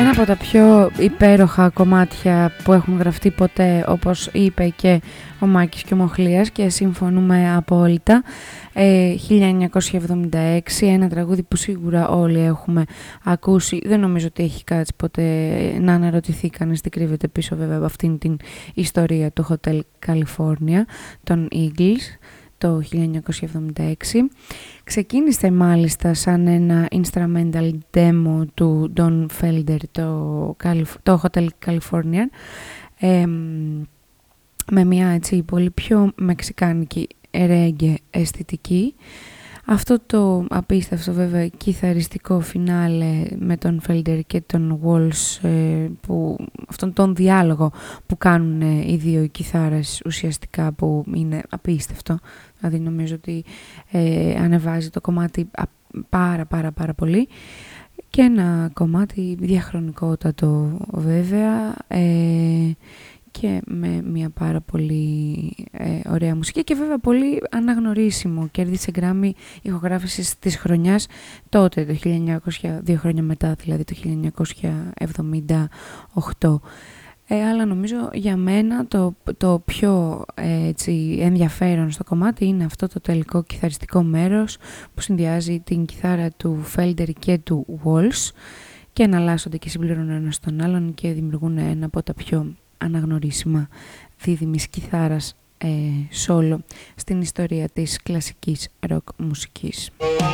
Ένα από τα πιο υπέροχα κομμάτια που έχουν γραφτεί ποτέ, όπως είπε και ο Μάκης και ο Μοχλίας, και συμφωνούμε απόλυτα. 1976, ένα τραγούδι που σίγουρα όλοι έχουμε ακούσει. Δεν νομίζω ότι έχει κάτσει ποτέ να αναρωτηθεί κανείς τι κρύβεται πίσω βέβαια από αυτήν την ιστορία του Hotel California των Eagles το 1976. Ξεκίνησε μάλιστα σαν ένα instrumental demo του Don Felder, το Hotel California, με μια έτσι πολύ πιο μεξικάνικη reggae αισθητική. Αυτό το απίστευτο βέβαια κιθαριστικό φινάλε με τον Felder και τον Walsh, αυτόν τον διάλογο που κάνουν οι δύο κιθάρες ουσιαστικά, που είναι απίστευτο. Δηλαδή νομίζω ότι ανεβάζει το κομμάτι πάρα πολύ. Και ένα κομμάτι διαχρονικότατο βέβαια, και με μια πάρα πολύ ωραία μουσική και βέβαια πολύ αναγνωρίσιμο. Κέρδισε Grammy ηχογράφησης της χρονιάς τότε, το 1900, 2 χρόνια μετά, δηλαδή το 1978. Αλλά νομίζω για μένα το πιο έτσι, ενδιαφέρον στο κομμάτι είναι αυτό το τελικό κιθαριστικό μέρος που συνδυάζει την κιθάρα του Felder και του Walsh και εναλλάσσονται και συμπληρώνουν ένα στον άλλον και δημιουργούν ένα από τα πιο αναγνωρίσιμα δίδυμης κιθάρας solo στην ιστορία της κλασικής rock μουσικής.